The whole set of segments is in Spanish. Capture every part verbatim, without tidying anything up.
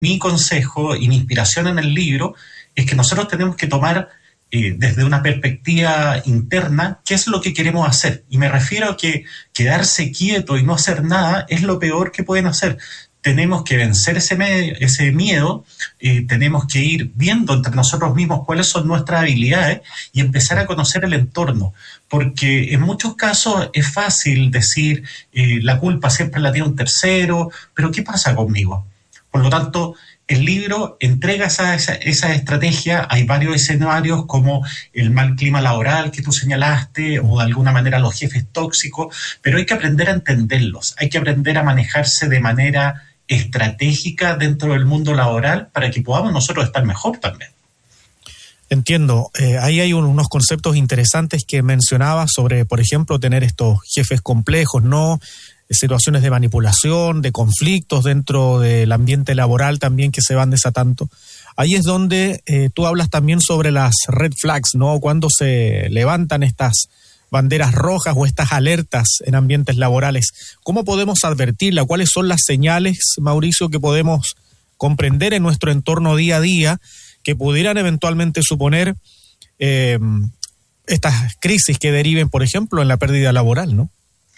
mi consejo y mi inspiración en el libro es que nosotros tenemos que tomar eh, desde una perspectiva interna qué es lo que queremos hacer. Y me refiero a que quedarse quieto y no hacer nada es lo peor que pueden hacer. Tenemos que vencer ese, me- ese miedo, eh, tenemos que ir viendo entre nosotros mismos cuáles son nuestras habilidades y empezar a conocer el entorno, porque en muchos casos es fácil decir eh, la culpa siempre la tiene un tercero, pero ¿qué pasa conmigo? Por lo tanto, el libro entrega esa, esa, esa estrategia. Hay varios escenarios como el mal clima laboral que tú señalaste o de alguna manera los jefes tóxicos, pero hay que aprender a entenderlos, hay que aprender a manejarse de manera estratégica dentro del mundo laboral para que podamos nosotros estar mejor también. Entiendo. Eh, ahí hay un- unos conceptos interesantes que mencionaba sobre, por ejemplo, tener estos jefes complejos, ¿no? Eh, Situaciones de manipulación, de conflictos dentro del ambiente laboral también que se van desatando. Ahí es donde eh, tú hablas también sobre las red flags, ¿no? Cuando se levantan estas banderas rojas o estas alertas en ambientes laborales. ¿Cómo podemos advertirla? ¿Cuáles son las señales, Mauricio, que podemos comprender en nuestro entorno día a día que pudieran eventualmente suponer eh, estas crisis que deriven, por ejemplo, en la pérdida laboral, ¿no?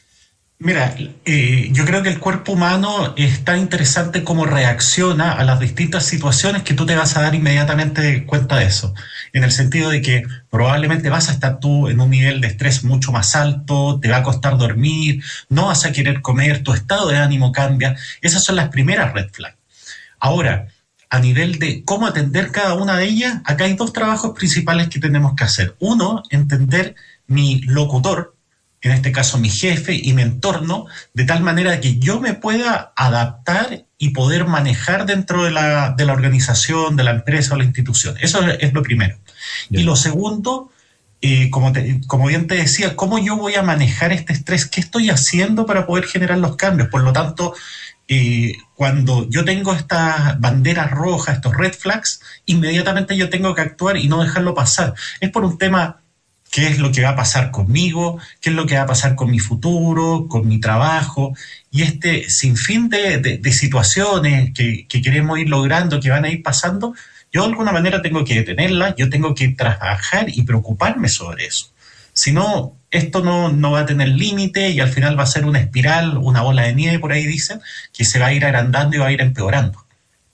Mira, eh, yo creo que el cuerpo humano es tan interesante como reacciona a las distintas situaciones que tú te vas a dar inmediatamente cuenta de eso. En el sentido de que probablemente vas a estar tú en un nivel de estrés mucho más alto, te va a costar dormir, no vas a querer comer, tu estado de ánimo cambia. Esas son las primeras red flags. Ahora, a nivel de cómo atender cada una de ellas, acá hay dos trabajos principales que tenemos que hacer. Uno, entender mi locutor, en este caso mi jefe y mi entorno, de tal manera que yo me pueda adaptar y poder manejar dentro de la, de la organización, de la empresa o la institución. Eso es, es lo primero. Bien. Y lo segundo, eh, como, te- como bien te decía, ¿cómo yo voy a manejar este estrés? ¿Qué estoy haciendo para poder generar los cambios? Por lo tanto, eh, cuando yo tengo estas banderas rojas, estos red flags, inmediatamente yo tengo que actuar y no dejarlo pasar. Es por un tema: ¿qué es lo que va a pasar conmigo? ¿Qué es lo que va a pasar con mi futuro, con mi trabajo? Y este sinfín de, de, de situaciones que, que queremos ir logrando, que van a ir pasando, yo de alguna manera tengo que detenerlas, yo tengo que trabajar y preocuparme sobre eso. Si no, esto no, no va a tener límite y al final va a ser una espiral, una bola de nieve, por ahí dicen, que se va a ir agrandando y va a ir empeorando.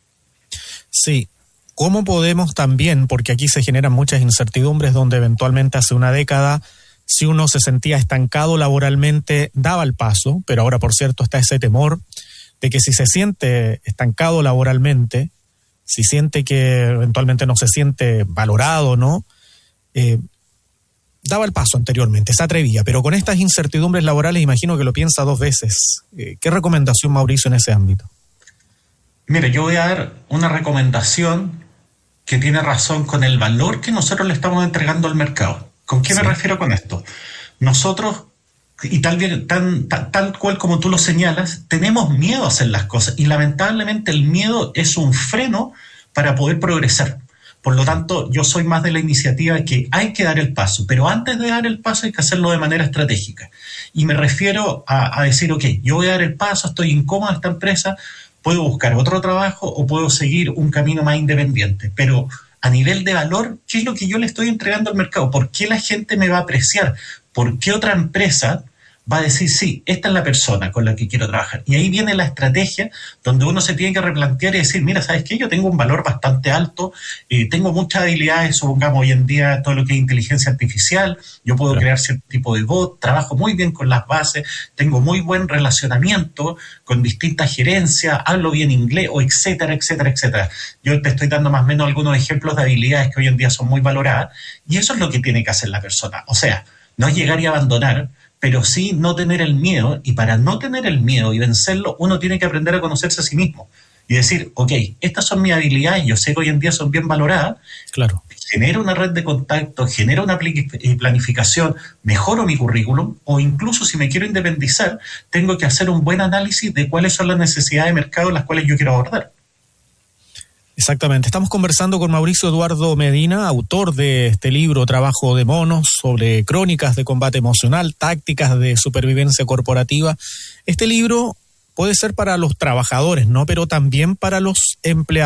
Sí. ¿Cómo podemos también, porque aquí se generan muchas incertidumbres donde eventualmente hace una década, si uno se sentía estancado laboralmente, daba el paso, pero ahora, por cierto, está ese temor de que si se siente estancado laboralmente, si siente que eventualmente no se siente valorado, ¿no? Eh, daba el paso anteriormente, se atrevía, pero con estas incertidumbres laborales imagino que lo piensa dos veces. Eh, ¿Qué recomendación, Mauricio, en ese ámbito? Mira, yo voy a dar una recomendación que tiene razón con el valor que nosotros le estamos entregando al mercado. ¿Con qué Sí. me refiero con esto? Nosotros, y tal, bien, tan, ta- tal cual como tú lo señalas, tenemos miedo a hacer las cosas y lamentablemente el miedo es un freno para poder progresar. Por lo tanto, yo soy más de la iniciativa de que hay que dar el paso, pero antes de dar el paso hay que hacerlo de manera estratégica. Y me refiero a, a decir, ok, yo voy a dar el paso, estoy incómodo en esta empresa, puedo buscar otro trabajo o puedo seguir un camino más independiente. Pero a nivel de valor, ¿qué es lo que yo le estoy entregando al mercado? ¿Por qué la gente me va a apreciar? ¿Por qué otra empresa va a decir, sí, esta es la persona con la que quiero trabajar? Y ahí viene la estrategia donde uno se tiene que replantear y decir, mira, ¿sabes qué? Yo tengo un valor bastante alto, eh, tengo muchas habilidades, supongamos hoy en día todo lo que es inteligencia artificial, yo puedo Claro. crear cierto tipo de bot, trabajo muy bien con las bases, tengo muy buen relacionamiento con distintas gerencias, hablo bien inglés, o etcétera, etcétera, etcétera. Yo te estoy dando más o menos algunos ejemplos de habilidades que hoy en día son muy valoradas, y eso es lo que tiene que hacer la persona. O sea, no es llegar y abandonar, pero sí no tener el miedo, y para no tener el miedo y vencerlo, uno tiene que aprender a conocerse a sí mismo y decir, ok, estas son mis habilidades, yo sé que hoy en día son bien valoradas, Claro. genero una red de contactos, genero una planificación, mejoro mi currículum, o incluso si me quiero independizar, tengo que hacer un buen análisis de cuáles son las necesidades de mercado las cuales yo quiero abordar. Exactamente. Estamos conversando con Mauricio Eduardo Medina, autor de este libro Trabajo de Monos, sobre crónicas de combate emocional, tácticas de supervivencia corporativa. Este libro puede ser para los trabajadores, ¿no? Pero también para los empleados.